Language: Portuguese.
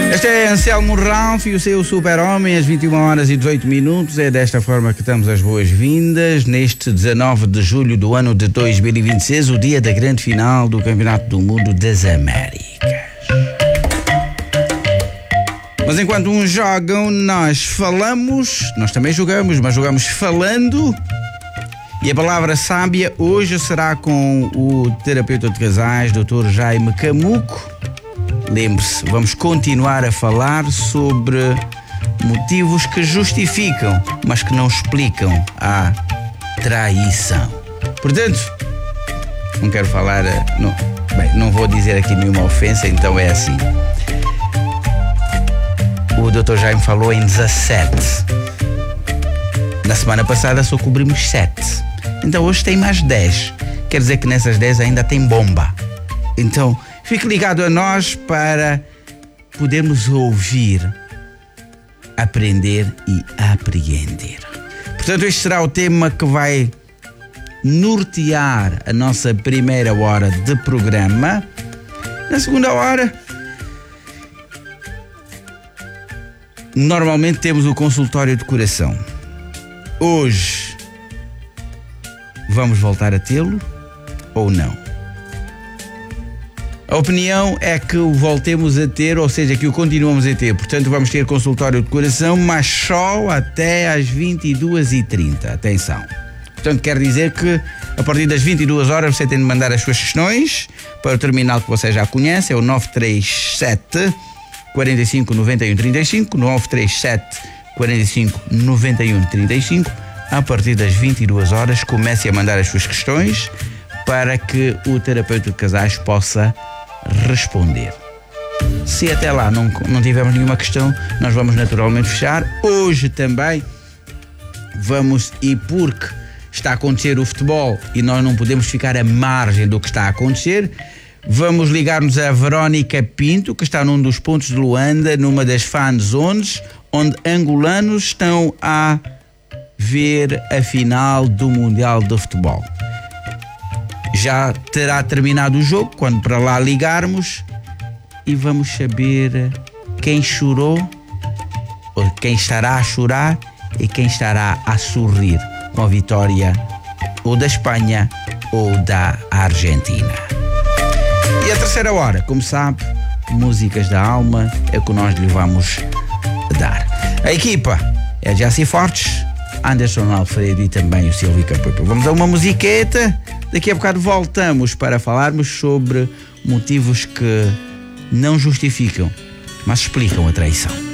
Este é Anselmo Ralph e o seu Super-Homem, às 21h18. É desta forma que damos as boas-vindas neste 19 de julho do ano de 2026, o dia da grande final do Campeonato do Mundo das Américas. Mas enquanto uns jogam, nós falamos, nós também jogamos, mas jogamos falando. E a palavra sábia hoje será com o terapeuta de casais, Dr. Jaime Camuco. Lembre-se, vamos continuar a falar sobre motivos que justificam, mas que não explicam a traição. Portanto, não quero falar... Não vou dizer aqui nenhuma ofensa, então é assim. O Dr. Jaime falou em 17. Na semana passada só cobrimos 7. Então hoje tem mais 10. Quer dizer que nessas 10 ainda tem bomba. Então, fique ligado a nós para podermos ouvir, aprender e apreender. Portanto, este será o tema que vai nortear a nossa primeira hora de programa. Na segunda hora, normalmente temos o consultório de coração. Hoje, vamos voltar a tê-lo ou não? A opinião é que o voltemos a ter, ou seja, que o continuamos a ter. Portanto, vamos ter consultório de coração, mas só até às 22h30. Atenção. Portanto, quer dizer que a partir das 22 horas você tem de mandar as suas questões para o terminal que você já conhece, é o 937 45 91 35, 937 45 91 35. A partir das 22 horas, comece a mandar as suas questões para que o terapeuta de casais possa responder. Se até lá não tivermos nenhuma questão, nós vamos naturalmente fechar. Hoje também vamos, e porque está a acontecer o futebol e nós não podemos ficar à margem do que está a acontecer, vamos ligar-nos a Verónica Pinto, que está num dos pontos de Luanda, numa das fan zones, onde angolanos estão a ver a final do Mundial de Futebol. Já terá terminado o jogo quando para lá ligarmos e vamos saber quem chorou, ou quem estará a chorar e quem estará a sorrir com a vitória ou da Espanha ou da Argentina. E a terceira hora, como sabe, músicas da alma é o que nós lhe vamos dar. A equipa é Jaci Fortes, Anderson Alfredo e também o Silvio Capoeira. Vamos a uma musiqueta. Daqui a bocado voltamos para falarmos sobre motivos que não justificam, mas explicam a traição.